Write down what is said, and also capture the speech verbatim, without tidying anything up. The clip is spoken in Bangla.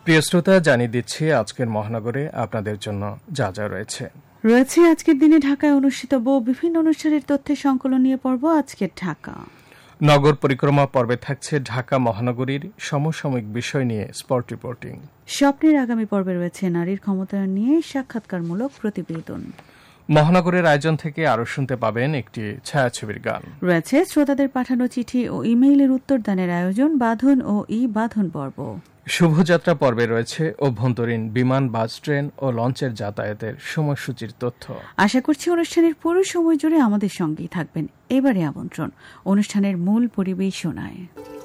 প্রিয় শ্রোতা, জানিয়ে দিচ্ছি আজকের মহানগরে আপনাদের জন্য যা যা রয়েছে রয়েছে আজকের দিনে ঢাকায় অনুষ্ঠিত বিভিন্ন অনুষ্ঠানের তথ্যের সংকলন নিয়ে পড়ব আজকের ঢাকা নগর পরিক্রমা পর্বে থাকছে ঢাকা মহানগরীর সমসাময়িক বিষয় নিয়ে স্পট রিপোর্টিং। স্বপ্নের আগামী পর্বে রয়েছে নারীর ক্ষমতায়ন নিয়ে সাক্ষাৎকারমূলক প্রতিবেদন। মহানগরের আয়োজন থেকে আরো শুনতে পাবেন একটি ছায়াছবির গান। রয়েছে শ্রোতাদের পাঠানো চিঠি ও ইমেইলের উত্তরদানের আয়োজন, বাঁধন ও ই বাঁধন পর্ব। শুভযাত্রা পর্বে রয়েছে অভ্যন্তরীণ বিমান, বাস, ট্রেন ও লঞ্চের যাতায়াতের সময়সূচির তথ্য। আশা করছি অনুষ্ঠানের পুরো সময় জুড়ে আমাদের সঙ্গেই থাকবেন। এবারে আমন্ত্রণ অনুষ্ঠানের মূল পরিবেশনায়।